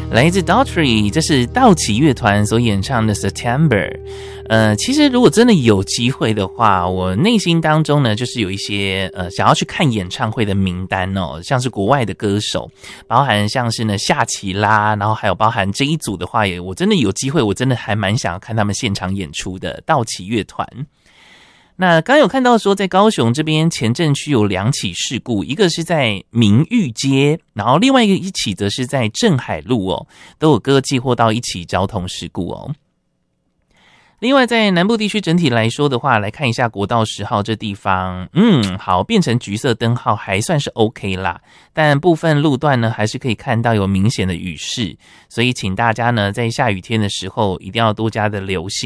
来自 Daughtry， 这是道奇乐团所演唱的 September。其实如果真的有机会的话，我内心当中呢，就是有一些想要去看演唱会的名单哦，像是国外的歌手，包含像是呢夏奇拉，然后还有包含这一组的话，我真的有机会，我真的还蛮想要看他们现场演出的道奇乐团。那刚有看到说，在高雄这边前镇区有2起事故，一个是在明裕街，然后另外一起则是在镇海路哦，都有各记获到1起交通事故哦。另外在南部地区整体来说的话，来看一下国道10号这地方，好，变成橘色灯号还算是 OK 啦，但部分路段呢还是可以看到有明显的雨势，所以请大家呢在下雨天的时候一定要多加的留心。